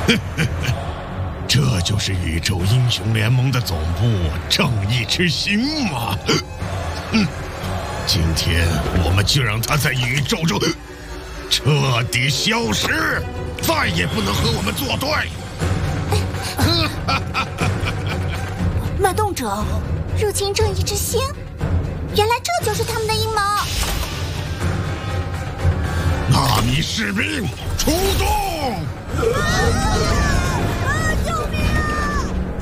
这就是宇宙英雄联盟的总部正义之心吗？今天我们就让他在宇宙中彻底消失，再也不能和我们作对。 脉动者入侵正义之心，原来这就是他们的阴谋。 纳米士兵出动！